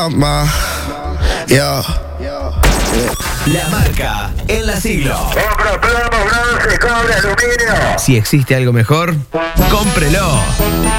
Yo. La marca en la siglo. Compra plomo, bronce, cobre, aluminio. Si existe algo mejor, cómprelo.